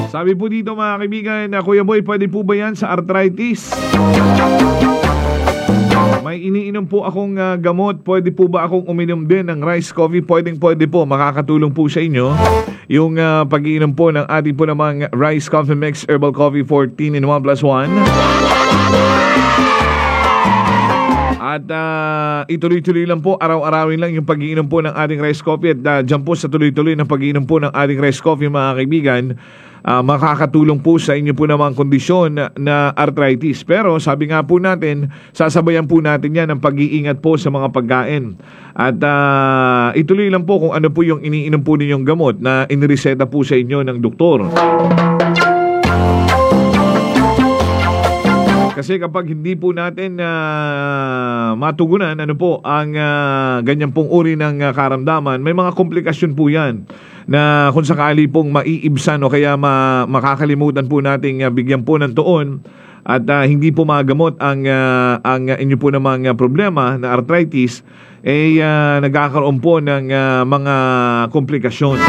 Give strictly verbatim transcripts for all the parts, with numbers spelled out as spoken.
Sabi po dito mga kaibigan na Kuya Boy, pwede po ba yan sa arthritis? May iniinom po akong uh, gamot. Pwede po ba akong uminom din ng rice coffee? Pwedeng pwede po. Makakatulong po sa inyo yung uh, pag-iinom po ng ating po namang rice coffee mix herbal coffee fourteen in one plus one. At uh, ituloy-tuloy lang po, araw-arawin lang yung pag-iinom po ng ating rice coffee. At uh, dyan po sa tuloy-tuloy ng pag-iinom po ng ating rice coffee mga kaibigan, uh, makakatulong po sa inyo po namang kondisyon na, na arthritis. Pero sabi nga po natin, sasabayan po natin yan ng pag-iingat po sa mga pagkain. At uh, ituloy lang po kung ano po yung iniinom po ninyong gamot na inireseta po sa inyo ng doktor. Kasi kapag hindi po natin uh, matugunan ano po ang uh, ganyan pong uri ng uh, karamdaman, may mga komplikasyon po yan na kung sakali pong maiibsan o kaya ma- makakalimutan po nating uh, bigyan po ng tuon at uh, hindi po magamot ang, uh, ang uh, inyo po namang uh, problema na arthritis, eh uh, nagkakaroon po ng uh, mga komplikasyon.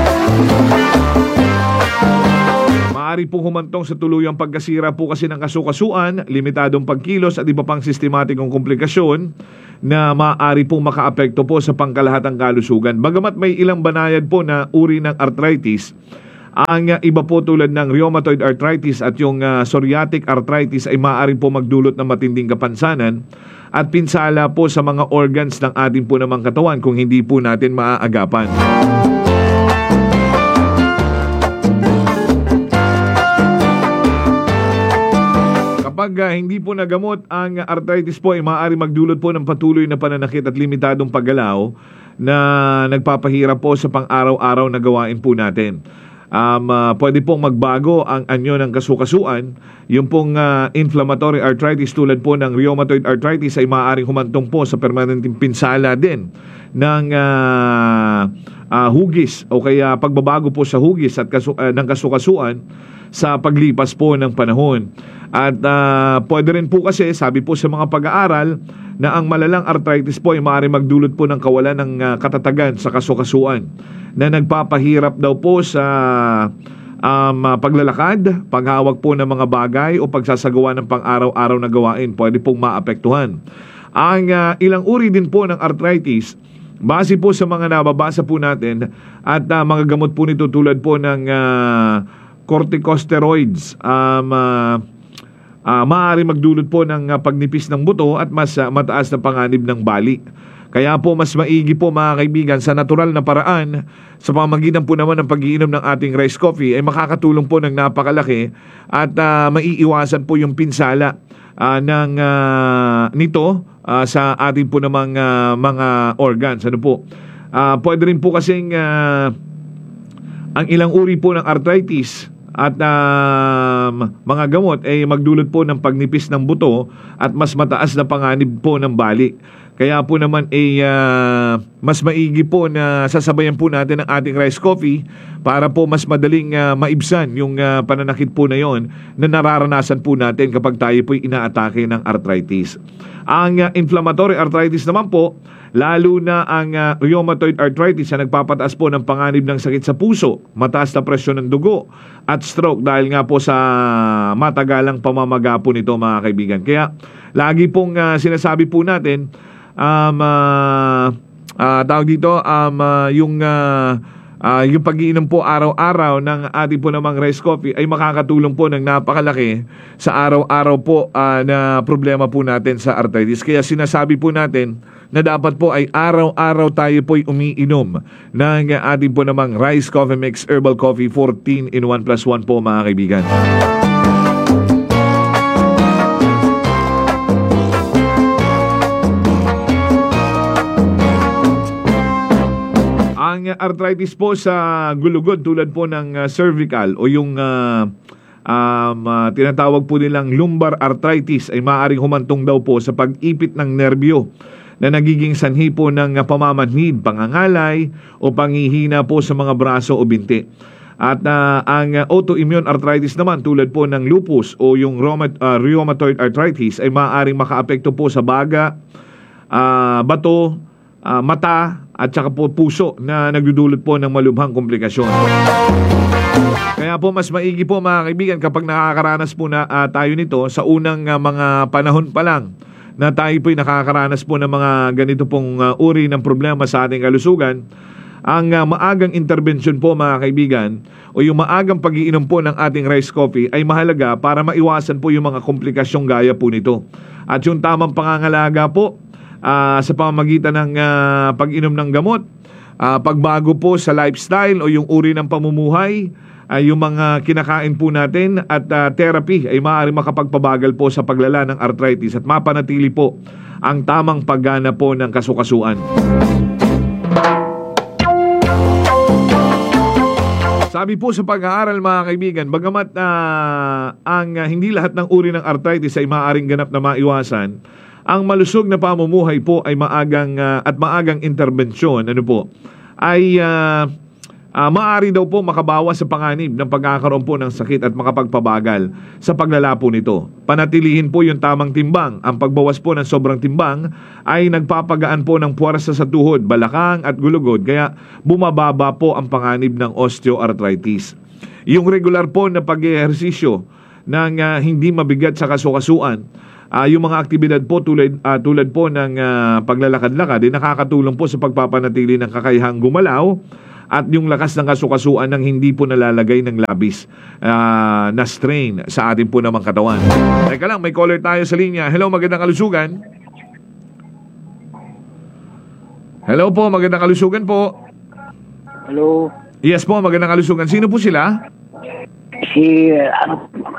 Maaari pong humantong sa tuluyang pagkasira po kasi ng kasukasuan, limitadong pagkilos at iba pang sistematikong komplikasyon na maaari pong makaapekto po sa pangkalahatang kalusugan. Bagamat may ilang banayad po na uri ng arthritis, ang uh, iba po tulad ng rheumatoid arthritis at yung uh, psoriatic arthritis ay maaari po magdulot ng matinding kapansanan at pinsala po sa mga organs ng ating po namang katawan kung hindi po natin maaagapan. Kapag uh, hindi po nagamot ang arthritis po ay maaari magdulot po ng patuloy na pananakit at limitadong paggalaw na nagpapahirap po sa pang-araw-araw na gawain po natin. Um, uh, pwede pong magbago ang anyo ng kasukasuan. Yung pong uh, inflammatory arthritis tulad po ng rheumatoid arthritis ay maaaring humantong po sa permanenteng pinsala din ng uh, uh, hugis o kaya pagbabago po sa hugis at kasu- uh, ng kasukasuan sa paglipas po ng panahon. At uh, pwede rin po kasi, sabi po sa mga pag-aaral, na ang malalang arthritis po ay maaari magdulot po ng kawalan ng uh, katatagan sa kasukasuan na nagpapahirap daw po sa um, uh, paglalakad, paghawak po ng mga bagay o pagsasagawa ng pang-araw-araw na gawain. Pwede pong maapektuhan. Ang uh, ilang uri din po ng arthritis, base po sa mga nababasa po natin at uh, mga gamot po nito tulad po ng uh, corticosteroids, um, uh, uh, maaari magdulot po ng uh, pagnipis ng buto at mas uh, mataas na panganib ng bali. Kaya po mas maigi po mga kaibigan sa natural na paraan sa pamamagitan po naman ng pag-iinom ng ating rice coffee ay makakatulong po ng napakalaki at uh, maiiwasan po yung pinsala uh, ng uh, nito uh, sa ating po namang uh, mga organs. Ano po? Uh, pwede rin po kasing uh, ang ilang uri po ng arthritis at um, mga gamot ay magdulot po ng pagnipis ng buto at mas mataas na panganib po ng bali. Kaya po naman ay uh, mas maigi po na sasabayan po natin ang ating rice coffee para po mas madaling uh, maibsan yung uh, pananakit po na yon na nararanasan po natin kapag tayo po inaatake ng arthritis. Ang uh, inflammatory arthritis naman po, lalo na ang uh, rheumatoid arthritis na nagpapataas po ng panganib ng sakit sa puso, mataas na presyon ng dugo at stroke dahil nga po sa matagalang pamamaga po nito mga kaibigan. Kaya lagi pong uh, sinasabi po natin um, uh, uh, tawag dito um, uh, yung uh, uh, yung pag-iinom po araw-araw ng ating po namang rice coffee ay makakatulong po ng napakalaki sa araw-araw po uh, na problema po natin sa arthritis. Kaya sinasabi po natin na dapat po ay araw-araw tayo po'y umiinom ng ating po namang rice coffee mix herbal coffee fourteen in one plus one po mga kaibigan. Ang arthritis po sa gulugod tulad po ng uh, cervical o yung uh, um, uh, tinatawag po nilang lumbar arthritis ay maaaring humantong daw po sa pag-ipit ng nerbyo na nagiging sanhi po ng uh, pamamanhid, pangangalay o panghihina po sa mga braso o binti. At uh, ang uh, autoimmune arthritis naman tulad po ng lupus o yung rheuma- uh, rheumatoid arthritis ay maaaring makaapekto po sa baga, uh, bato, uh, mata at saka po puso na nagdudulot po ng malubhang komplikasyon. Kaya po mas maigi po mga kaibigan kapag nakakaranas po na uh, tayo nito sa unang uh, mga panahon pa lang na tayo po'y nakakaranas po ng mga ganito pong uh, uri ng problema sa ating kalusugan, ang uh, maagang intervention po mga kaibigan o yung maagang pag-iinom po ng ating rice coffee ay mahalaga para maiwasan po yung mga komplikasyong gaya po nito. At yung tamang pangangalaga po uh, sa pamamagitan ng uh, pag-inom ng gamot, uh, pagbago po sa lifestyle o yung uri ng pamumuhay, ay yung mga kinakain po natin at uh, therapy ay maaari makapagpabagal po sa paglala ng arthritis at mapanatili po ang tamang paggana po ng kasukasuan. Sabi po sa pag-aaral mga kaibigan, bagamat uh, ang uh, hindi lahat ng uri ng arthritis ay maaaring ganap na maiwasan, ang malusog na pamumuhay po ay maagang uh, at maagang interbensyon ano po ay uh, Uh, maaari daw po makabawas sa panganib ng pagkakaroon po ng sakit at makapagpabagal sa paglala po nito. Panatilihin po yung tamang timbang. Ang pagbawas po ng sobrang timbang ay nagpapagaan po ng puwersa sa tuhod, balakang at gulugod, kaya bumababa po ang panganib ng osteoarthritis. Yung regular po na pag-ehersisyo ng uh, hindi mabigat sa kasukasuan, uh, yung mga aktibidad po tulad, uh, tulad po ng uh, paglalakad-lakad ay nakakatulong po sa pagpapanatili ng kakayahang gumalaw at yung lakas ng kasukasuan ng hindi po nalalagay ng labis uh, na strain sa ating po namang katawan. Teka lang, may caller tayo sa linya. Hello, magandang kalusugan. Hello po, magandang kalusugan po. Hello. Yes po, magandang kalusugan. Sino po sila? Si, uh, ano,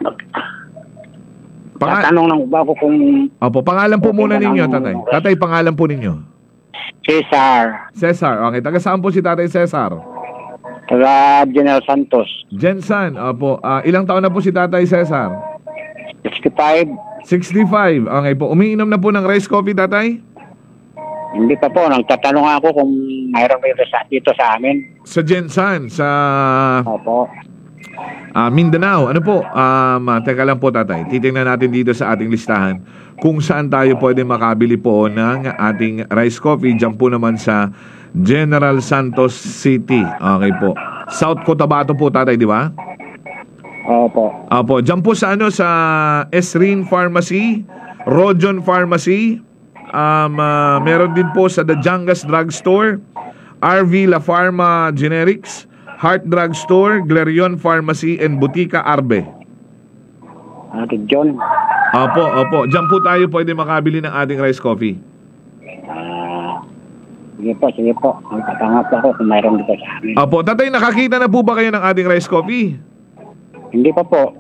Panga- tatanong lang ba ako kung... Opo, pangalan po okay, muna ninyo, ang- tatay. Tatay, pangalan po ninyo. Cesar, Cesar, okay. Taga saan po si Tatay Cesar? taga General Santos. Jensan, opo. Ah, ilang taon na po si Tatay Cesar? sixty-five. sixty-five. Okay po. Umiinom na po ng rice coffee, Tatay? Hindi pa po. Nagtatanong ako kung mayroon kayo sa, dito sa amin. Sa Jensan, sa Opo. ah, Mindanao. Ano po? Um, ah, teka lang po, Tatay. Titingnan natin dito sa ating listahan kung saan tayo pwede makabili po ng ating rice coffee. Diyan po naman sa General Santos City. Okay po. South Cotabato po, Tatay, di ba? Opo. Opo. Diyan po sa ano, sa Esrin Pharmacy, Rojon Pharmacy. Um, ah, meron din po sa The Jangas Drugstore, R V La Pharma Generics, Heart Drugstore, Glerion Pharmacy, and Butika Arbe. Ate John. Opo, opo. Diyan po tayo pwede makabili ng ating rice coffee. Ah, sige po, sige po. Magtatangap ako kung mayroon dito sa amin. Opo. Tatay, nakakita na po ba kayo ng ating rice coffee? Hindi pa po.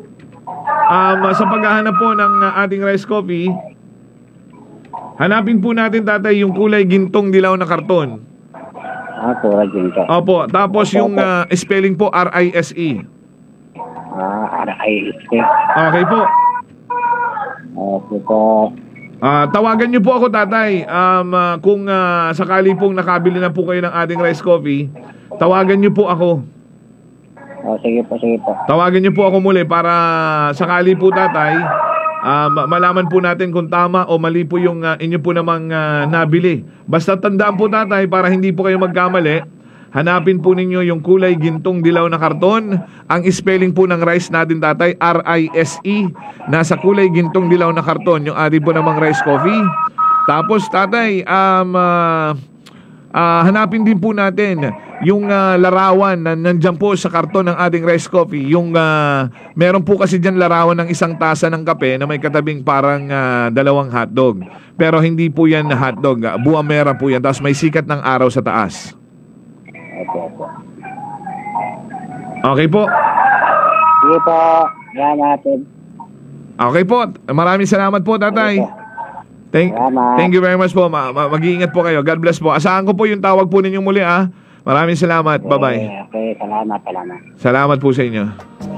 Um, sa paghahanap po ng uh, ating rice coffee, hanapin po natin, Tatay, yung kulay gintong dilaw na karton. Ah, pura dito. Opo. Tapos yung uh, spelling po R I S E. Ah, R I S K. Okay po. Opo po. Ah, tawagan niyo po ako, Tatay. Um, ah, kung ah, sakali pong nakabili na po kayo ng ating rice coffee, tawagan niyo po ako. Oh, sige po, sige po. Tawagan niyo po ako muli para sakali po, Tatay, ah, ma- malaman po natin kung tama o mali po yung ah, inyo po namang ah, nabili. Basta tandaan po, Tatay, para hindi po kayo magkamali, hanapin po ninyo yung kulay gintong dilaw na karton. Ang spelling po ng rice natin, Tatay, R I S E. Nasa kulay gintong dilaw na karton yung ating po namang rice coffee. Tapos, Tatay, um, uh, uh, hanapin din po natin yung uh, larawan na nandyan po sa karton ng ating rice coffee. Yung uh, meron po kasi dyan larawan ng isang tasa ng kape na may katabing parang uh, dalawang hotdog. Pero hindi po yan hotdog. Uh, buwamera po yan. Tapos may sikat ng araw sa taas. Opo, opo. Okay po. Sige po. Salamat. Okay po. Maraming salamat po, Tatay. Thank, Salamat. thank you very much po. Ma- ma- mag-iingat po kayo. God bless po. Asahan ko po yung tawag po ninyong muli, ah. Maraming salamat. Bye-bye. Okay, okay. Salamat, salamat. Salamat po sa inyo.